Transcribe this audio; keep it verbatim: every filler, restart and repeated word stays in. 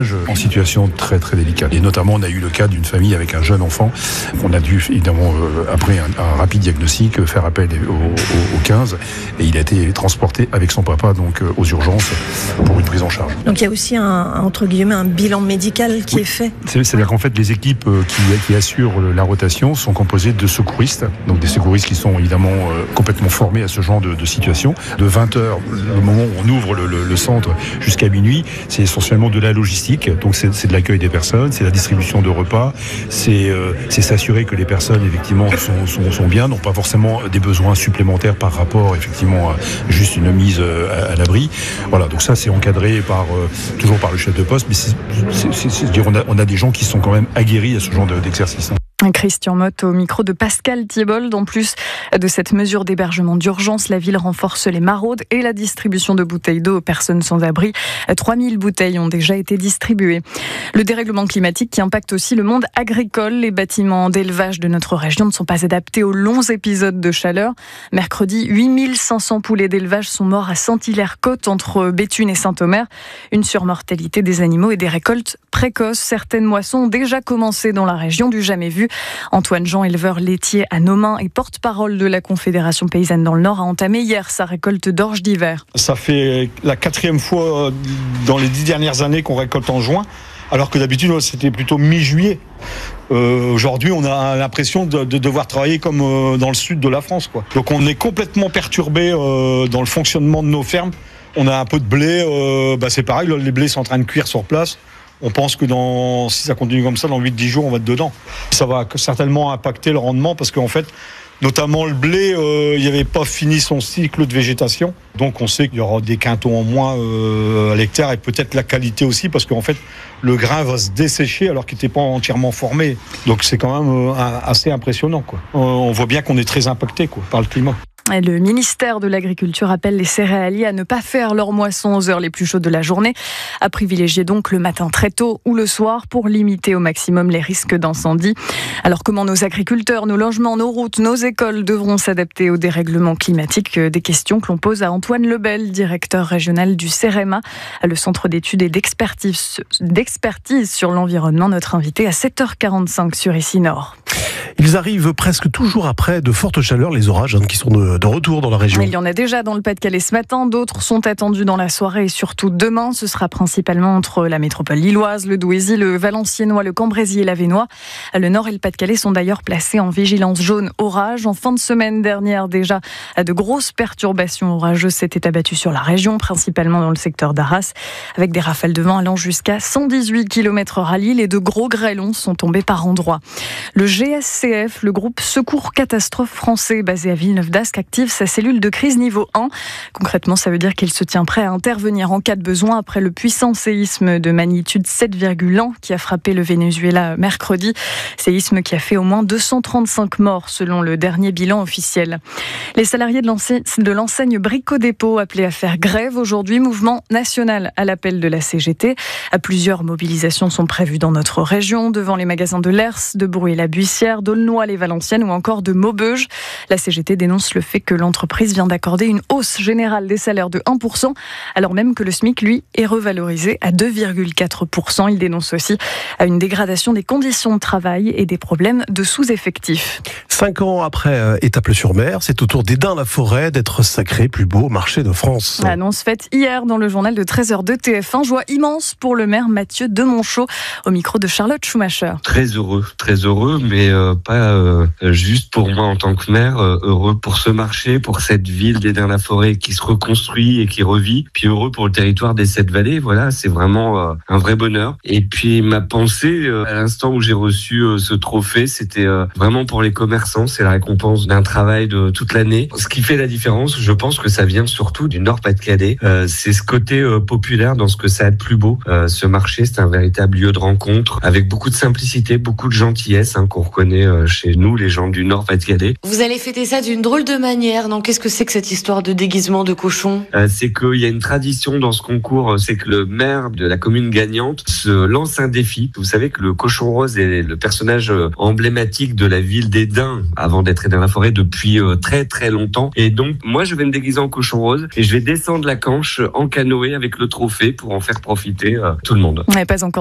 En situation très très délicate. Et notamment, on a eu le cas d'une famille avec un jeune enfant. On a dû, évidemment, euh, après un, un rapide diagnostic, faire appel au, au, au quinze. Et il a été transporté avec son papa donc, euh, aux urgences pour une prise en charge. Donc il y a aussi, un, entre guillemets, un bilan médical qui oui. est fait. C'est, c'est-à-dire qu'en fait, les équipes qui, qui assurent la rotation sont composées de secouristes. Donc des secouristes qui sont évidemment euh, complètement formés à ce genre de, de situation. De vingt heures, le moment où on ouvre le, le, le centre, jusqu'à minuit, c'est essentiellement de la logistique. Donc c'est, c'est de l'accueil des personnes, c'est la distribution de repas, c'est, euh, c'est s'assurer que les personnes effectivement sont, sont, sont bien, n'ont pas forcément des besoins supplémentaires par rapport effectivement à juste une mise à, à l'abri. Voilà, donc ça c'est encadré par euh, toujours par le chef de poste, mais c'est, c'est, c'est, c'est dire on a, on a des gens qui sont quand même aguerris à ce genre de, d'exercice. Christian Motte au micro de Pascal Thiebold. En plus de cette mesure d'hébergement d'urgence, la ville renforce les maraudes et la distribution de bouteilles d'eau aux personnes sans abri. trois mille bouteilles ont déjà été distribuées. Le dérèglement climatique qui impacte aussi le monde agricole. Les bâtiments d'élevage de notre région ne sont pas adaptés aux longs épisodes de chaleur. Mercredi, huit mille cinq cents poulets d'élevage sont morts à Saint-Hilaire-Côte entre Béthune et Saint-Omer. Une surmortalité des animaux et des récoltes précoces. Certaines moissons ont déjà commencé dans la région du jamais vu. Antoine Jean, éleveur laitier à Nomain et porte-parole de la Confédération paysanne dans le Nord, a entamé hier sa récolte d'orge d'hiver. Ça fait la quatrième fois dans les dix dernières années qu'on récolte en juin, alors que d'habitude c'était plutôt mi-juillet. Euh, aujourd'hui, on a l'impression de, de devoir travailler comme euh, dans le sud de la France, quoi. Donc on est complètement perturbé euh, dans le fonctionnement de nos fermes. On a un peu de blé, euh, bah c'est pareil, les blés sont en train de cuire sur place. On pense que dans, si ça continue comme ça, dans huit à dix jours, on va être dedans. Ça va certainement impacter le rendement parce qu'en fait, notamment le blé, euh, il n'y avait pas fini son cycle de végétation. Donc on sait qu'il y aura des quintons en moins euh, à l'hectare et peut-être la qualité aussi parce qu'en fait, le grain va se dessécher alors qu'il n'était pas entièrement formé. Donc c'est quand même euh, assez impressionnant, quoi. Euh, on voit bien qu'on est très impacté, quoi, par le climat. Le ministère de l'Agriculture appelle les céréaliers à ne pas faire leur moisson aux heures les plus chaudes de la journée, à privilégier donc le matin très tôt ou le soir pour limiter au maximum les risques d'incendie. Alors comment nos agriculteurs, nos logements, nos routes, nos écoles devront s'adapter au dérèglement climatique? Des questions que l'on pose à Antoine Lebel, directeur régional du CEREMA, le centre d'études et d'expertise, d'expertise sur l'environnement, notre invité à sept heures quarante-cinq sur Ici Nord. Ils arrivent presque toujours après de fortes chaleurs, les orages hein, qui sont de, de retour dans la région. Il y en a déjà dans le Pas-de-Calais ce matin, d'autres sont attendus dans la soirée et surtout demain. Ce sera principalement entre la métropole lilloise, le Douaisis, le Valenciennois, le Cambrésis et l'Avesnois. Le Nord et le Pas-de-Calais sont d'ailleurs placés en vigilance jaune orage. En fin de semaine dernière déjà, de grosses perturbations orageuses s'étaient abattues sur la région, principalement dans le secteur d'Arras, avec des rafales de vent allant jusqu'à cent dix-huit kilomètres heure à Lille et de gros grêlons sont tombés par endroits. Le G S C F, le groupe Secours Catastrophe français basé à Villeneuve-d'Ascq, active sa cellule de crise niveau un. Concrètement, ça veut dire qu'il se tient prêt à intervenir en cas de besoin après le puissant séisme de magnitude sept virgule un qui a frappé le Venezuela mercredi. Séisme qui a fait au moins deux cent trente-cinq morts selon le dernier bilan officiel. Les salariés de l'enseigne, de l'enseigne Brico Dépôt appelés à faire grève aujourd'hui, mouvement national à l'appel de la C G T. Plusieurs mobilisations sont prévues dans notre région, devant les magasins de Lers, de Bruy-la-Buissière, d'Aulnoy-les-Valenciennes ou encore de Maubeuge. La C G T dénonce le fait que l'entreprise vient d'accorder une hausse générale des salaires de un pour cent, alors même que le SMIC, lui, est revalorisé à deux virgule quatre pour cent. Il dénonce aussi une dégradation des conditions de travail et des problèmes de sous-effectifs. Cinq ans après euh, Étaples-sur-Mer, c'est au tour d'Esdin-la-Forêt d'être sacré plus beau marché de France. Annonce faite hier dans le journal de treize heures de T F un. Joie immense pour le maire Mathieu Demonchot, au micro de Charlotte Schumacher. Très heureux, très heureux, mais euh, pas euh, juste pour moi en tant que maire, euh, heureux pour ce marché, pour cette ville d'Esdin-la-Forêt qui se reconstruit et qui revit, puis heureux pour le territoire des Sept Vallées. Voilà, c'est vraiment euh, un vrai bonheur. Et puis ma pensée, euh, à l'instant où j'ai reçu euh, ce trophée, c'était euh, vraiment pour les commerçants. C'est la récompense d'un travail de toute l'année. Ce qui fait la différence, je pense que ça vient surtout du Nord-Pas-de-Calais. Euh, c'est ce côté euh, populaire dans ce que ça a de plus beau. Euh, ce marché, c'est un véritable lieu de rencontre avec beaucoup de simplicité, beaucoup de gentillesse hein, qu'on reconnaît euh, chez nous, les gens du Nord-Pas-de-Calais. Vous allez fêter ça d'une drôle de manière. manière, non? Qu'est-ce que c'est que cette histoire de déguisement de cochon? euh, C'est qu'il y a une tradition dans ce concours, c'est que le maire de la commune gagnante se lance un défi. Vous savez que le cochon rose est le personnage emblématique de la ville d'Edin, avant d'être Edin la forêt, depuis très très longtemps. Et donc, moi, je vais me déguiser en cochon rose et je vais descendre la Canche en canoë avec le trophée pour en faire profiter euh, tout le monde. Ouais, pas encore.